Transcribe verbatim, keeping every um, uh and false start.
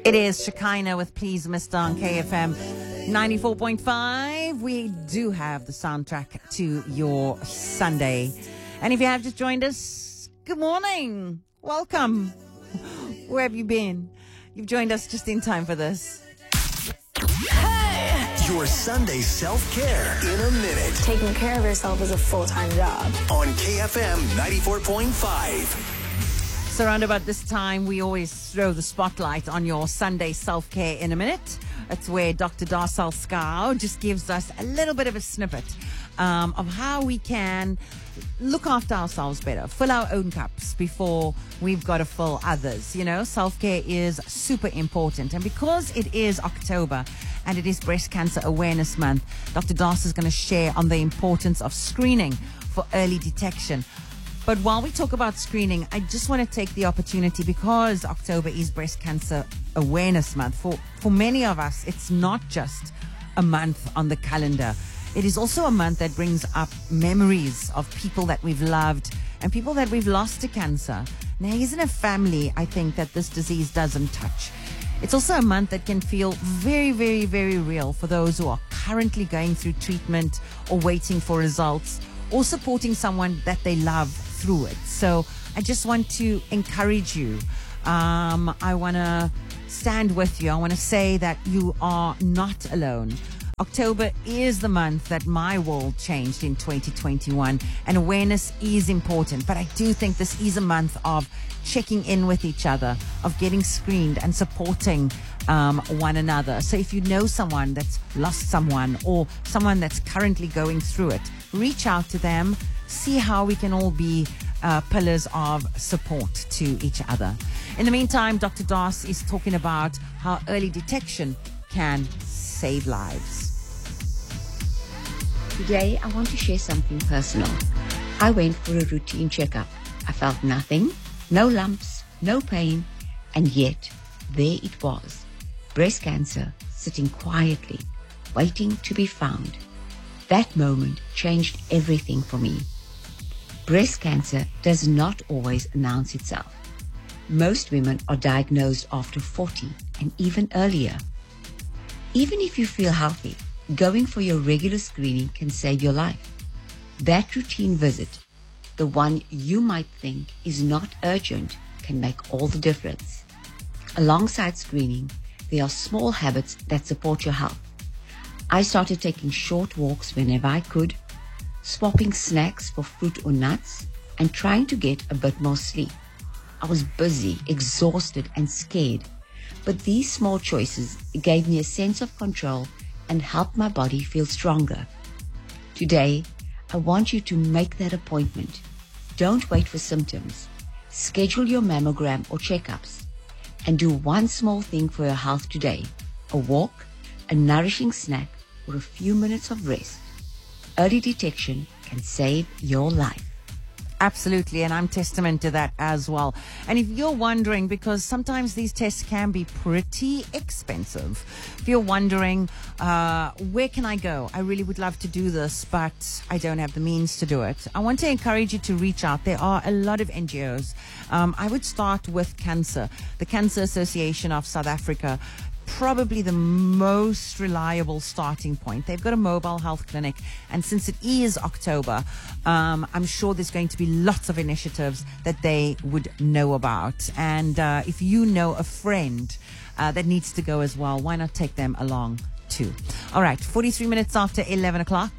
It is Shekinah with Please Mister on K F M ninety-four point five. We do have the soundtrack to your Sunday. And if you have just joined us, good morning. Welcome. Where have you been? You've joined us just in time for this. Your Sunday self-care in a minute. Taking care of yourself is a full-time job. On K F M ninety-four point five. So around about this time, we always throw the spotlight on your Sunday self-care in a minute. It's where Doctor Darcel Scow just gives us a little bit of a snippet um, of how we can look after ourselves better, fill our own cups before we've got to fill others. You know, self-care is super important. And because it is October and it is Breast Cancer Awareness Month, Doctor Darcel is going to share on the importance of screening for early detection. But while we talk about screening, I just want to take the opportunity, because October is Breast Cancer Awareness Month. For, for many of us, it's not just a month on the calendar. It is also a month that brings up memories of people that we've loved and people that we've lost to cancer. Now, isn't a family, I think, that this disease doesn't touch. It's also a month that can feel very, very, very real for those who are currently going through treatment or waiting for results or supporting someone that they love through it. So I just want to encourage you. Um, I want to stand with you. I want to say that you are not alone. October is the month that my world changed in twenty twenty-one, and awareness is important. But I do think this is a month of checking in with each other, of getting screened and supporting um, one another. So if you know someone that's lost someone or someone that's currently going through it, reach out to them, see how we can all be uh, pillars of support to each other. In the meantime, Doctor Das is talking about how early detection can save lives. Today, I want to share something personal. I went for a routine checkup. I felt nothing, no lumps, no pain, and yet there it was. Breast cancer sitting quietly, waiting to be found. That moment changed everything for me. Breast cancer does not always announce itself. Most women are diagnosed after forty and even earlier. Even if you feel healthy, going for your regular screening can save your life. That routine visit, the one you might think is not urgent, can make all the difference. Alongside screening, there are small habits that support your health. I started taking short walks whenever I could, swapping snacks for fruit or nuts, and trying to get a bit more sleep. I was busy, exhausted, and scared, but these small choices gave me a sense of control and helped my body feel stronger. Today, I want you to make that appointment. Don't wait for symptoms. Schedule your mammogram or checkups, and do one small thing for your health today: a walk, a nourishing snack, or a few minutes of rest. Early detection can save your life. Absolutely, and I'm testament to that as well. And if you're wondering, because sometimes these tests can be pretty expensive, if you're wondering, uh, where can I go? I really would love to do this, but I don't have the means to do it. I want to encourage you to reach out. There are a lot of N G Os. Um, I would start with Cancer, the Cancer Association of South Africa. Probably the most reliable starting point. They've got a mobile health clinic, and since it is October, um, I'm sure there's going to be lots of initiatives that they would know about. And uh, if you know a friend uh, that needs to go as well, why not take them along too? All right, forty-three minutes after eleven o'clock.